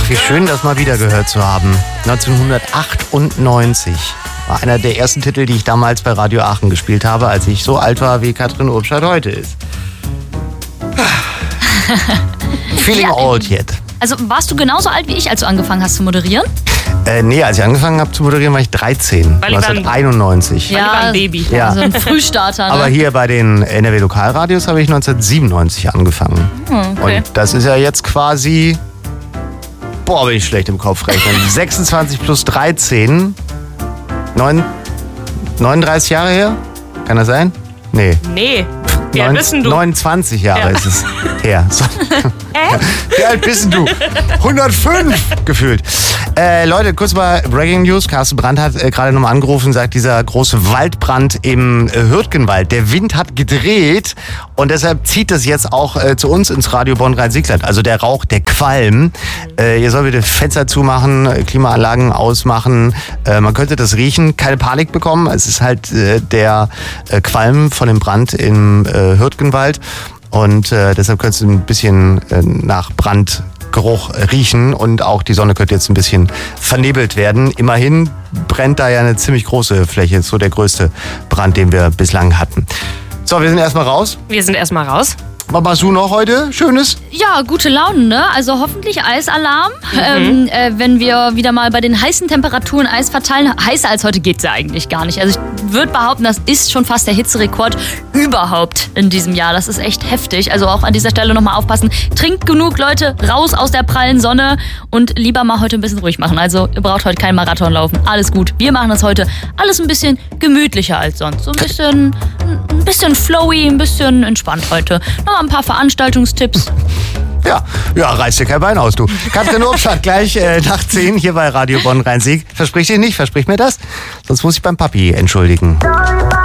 Wie schön, das mal wieder gehört zu haben. 1998 war einer der ersten Titel, die ich damals bei Radio Aachen gespielt habe, als ich so alt war, wie Katrin Urbschat heute ist. Feeling old yet. Also warst du genauso alt wie ich, als du angefangen hast zu moderieren? Nee, als ich angefangen habe zu moderieren, war ich 13. 1991. Ja, ein Baby. Ja. So ein Frühstarter. Ne? Aber hier bei den NRW-Lokalradios habe ich 1997 angefangen. Okay. Und das ist ja jetzt quasi... Boah, bin ich schlecht im Kopf rechnen. 26 plus 13... 39 Jahre her? Kann das sein? Nee. Nee. Wie alt bist denn du? 29 Jahre ist es her. So. Wie alt bist denn du? 105 gefühlt. Leute, kurz mal Breaking News. Carsten Brandt hat gerade nochmal angerufen und sagt, dieser große Waldbrand im Hürtgenwald, der Wind hat gedreht und deshalb zieht das jetzt auch zu uns ins Radio Bonn-Rhein-Sieg-Land. Also der Rauch, der Qualm. Ihr sollt bitte Fenster zumachen, Klimaanlagen ausmachen. Man könnte das riechen. Keine Panik bekommen. Es ist halt der Qualm von dem Brand im Hürtgenwald. Und deshalb könnte es ein bisschen nach Brandgeruch riechen und auch die Sonne könnte jetzt ein bisschen vernebelt werden. Immerhin brennt da ja eine ziemlich große Fläche, so der größte Brand, den wir bislang hatten. So, wir sind erstmal raus. Wir sind erstmal raus. Was machst du noch heute? Schönes? Ja, gute Laune, ne? Also hoffentlich Eisalarm. Wenn wir wieder mal bei den heißen Temperaturen Eis verteilen. Heißer als heute geht's ja eigentlich gar nicht. Also ich würde behaupten, das ist schon fast der Hitzerekord überhaupt in diesem Jahr. Das ist echt heftig. Also auch an dieser Stelle nochmal aufpassen. Trinkt genug, Leute, raus aus der prallen Sonne und lieber mal heute ein bisschen ruhig machen. Also ihr braucht heute keinen Marathon laufen. Alles gut. Wir machen das heute alles ein bisschen gemütlicher als sonst. So ein bisschen flowy, ein bisschen entspannt heute. Noch ein paar Veranstaltungstipps. Ja, reiß dir kein Bein aus, du. Katrin Urbschat gleich nach 10 hier bei Radio Bonn-Rhein-Sieg. Versprich dir nicht, versprich mir das. Sonst muss ich beim Papi entschuldigen.